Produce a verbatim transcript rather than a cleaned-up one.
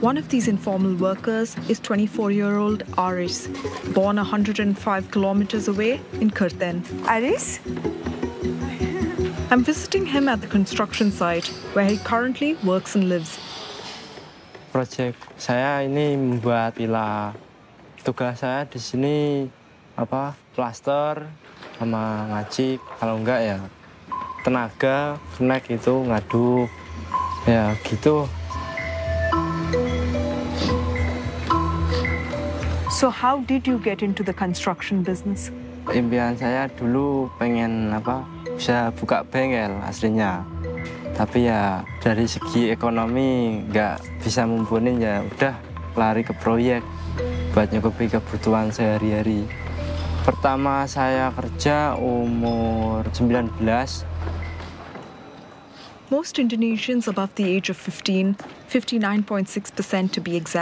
One of these informal workers is twenty-four-year-old Aris, born one hundred five kilometers away in Kirtan. Aris? I'm visiting him at the construction site where he currently works and lives. Project saya ini membuat villa. Tugas saya di sini apa? Plaster sama ngacik. Kalau enggak ya tenaga, kenek itu ngaduk. Ya gitu. So how did you get into the construction business? Impian saya dulu pengen apa? Bisa buka bengkel aslinya. Tapi ya dari segi ekonomi nggak bisa mumpuni, ya udah lari ke proyek buat nyukupi kebutuhan sehari-hari. Pertama saya kerja umur sembilan belas. Most Indonesians above the age of fifteen, fifty-nine point six percent to be exact,